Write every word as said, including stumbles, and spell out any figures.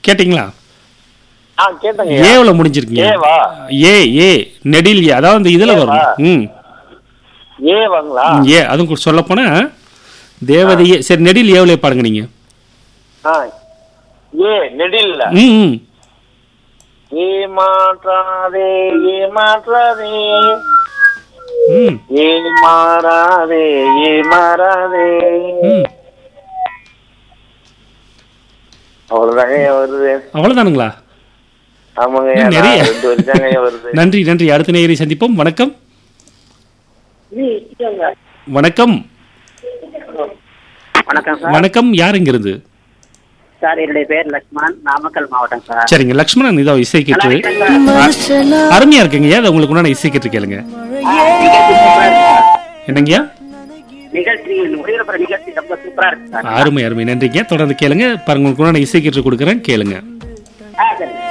கேட்டிங்களா? ஆ கேட்டங்க. ஏவுல முடிஞ்சிருக்கீங்க. ஏவா? ஏ ஏ நெடில் ஏ, அதாவது இந்த இதுல வரும். ம் ஏவாங்களா? ஏ அதுவும் சொல்ல போனா தேவதையே. சரி, நெடில் ஏவுல பாருங்க நீங்க. ஆ ஏ நெடில்ல. ம் ம் ஏமாற்றாதே ஏமாற்றாதே ம் ஏமாறாதே ஏமாறாதே. ம் அவ்வளவுதாங்க வருது. அவ்வளவுதானுங்களா? ஆமாங்க, இன்னும் நிறைய. நான் ரெண்டு வருஷங்க வருது. நன்றி நன்றி. அடுத்த நேயரை சந்திப்போம். வணக்கம். வணக்கம். வணக்கம் சார். வணக்கம். யார் இங்கிருந்து? சார் என்னுடைய பேர் லக்ஷ்மணன், நாமக்கல் மாவட்டம் சார். சரிங்க லக்ஷ்மணன், இதோ இசை நல்லா கீற்று இருக்கேன் சார். அருமையா இருக்குங்க. ஏன் உங்களுக்கு உண்டான இசை கீற்று கேளுங்க. நிகழ்ச்சி சூப்பரா இருக்கு சார். என்னங்கய்யா? நிகழ்ச்சி ஒளிபரப்புற நிகழ்ச்சி ரொம்ப சூப்பரா இருக்கு சார். அருமை அருமை. நன்றிங்க. தொடர்ந்து கேளுங்க. பாருங்க, உங்களுக்கு உண்டான இசை கீற்று கொடுக்குறேன், கேளுங்க. ஆ சரி.